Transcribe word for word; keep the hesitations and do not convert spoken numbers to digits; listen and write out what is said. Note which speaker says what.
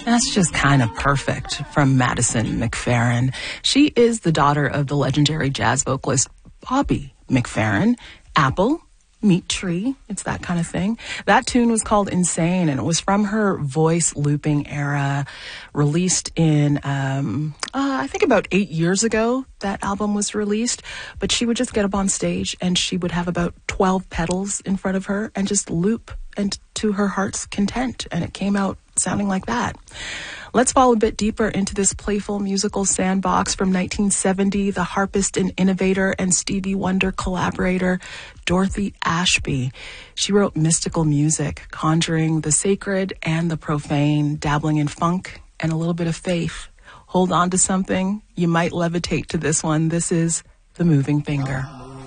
Speaker 1: That's just kind of perfect from Madison McFerrin. She is the daughter of the legendary jazz vocalist Bobby McFerrin. Apple, Meat Tree, it's that kind of thing. That tune was called Insane, and it was from her voice looping era, released in, um, uh, I think about eight years ago, that album was released. But she would just get up on stage, and she would have about twelve pedals in front of her and just loop and to her heart's content, and it came out sounding like that. Let's fall a bit deeper into this playful musical sandbox from nineteen seventy, the harpist and innovator and Stevie Wonder collaborator, Dorothy Ashby. She wrote mystical music, conjuring the sacred and the profane, dabbling in funk and a little bit of faith. Hold on to something. You might levitate to this one. This is The Moving Finger.